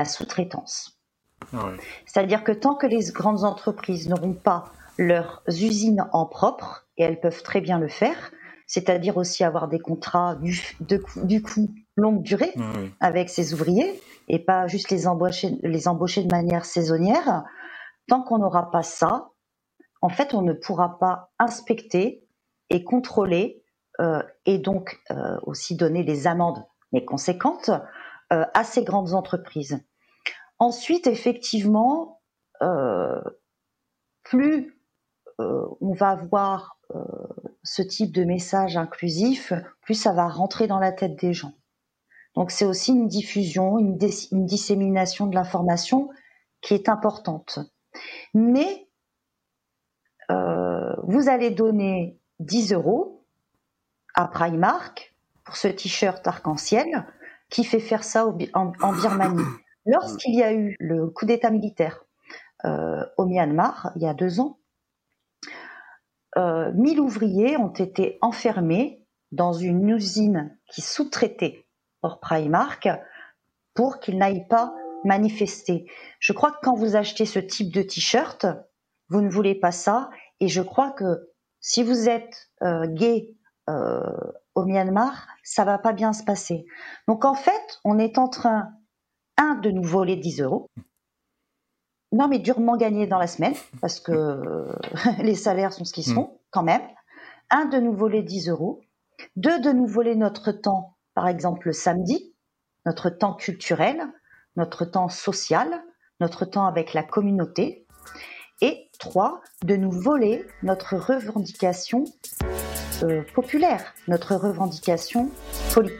la sous-traitance. Ouais. C'est-à-dire que tant que les grandes entreprises n'auront pas leurs usines en propre, et elles peuvent très bien le faire, c'est-à-dire aussi avoir des contrats du coup longue durée avec ces ouvriers, et pas juste les embaucher de manière saisonnière, tant qu'on n'aura pas ça, en fait, on ne pourra pas inspecter et contrôler et donc aussi donner des amendes, mais conséquentes, à ces grandes entreprises. Ensuite, effectivement, plus on va avoir ce type de message inclusif, plus ça va rentrer dans la tête des gens. Donc c'est aussi une diffusion, une dissémination de l'information qui est importante. Mais vous allez donner 10 € à Primark pour ce t-shirt arc-en-ciel qui fait faire ça en Birmanie. Lorsqu'il y a eu le coup d'État militaire au Myanmar, il y a 2 ans, 1000 ouvriers ont été enfermés dans une usine qui sous-traitait pour Primark pour qu'ils n'aillent pas manifester. Je crois que quand vous achetez ce type de t-shirt, vous ne voulez pas ça. Et je crois que si vous êtes gay au Myanmar, ça va pas bien se passer. Donc en fait, on est en train, de nous voler 10 €. Non, mais durement gagné dans la semaine, parce que les salaires sont ce qu'ils sont, quand même. De nous voler 10 €. 2, de nous voler notre temps, par exemple le samedi, notre temps culturel, notre temps social, notre temps avec la communauté. Et 3, de nous voler notre revendication populaire, notre revendication politique.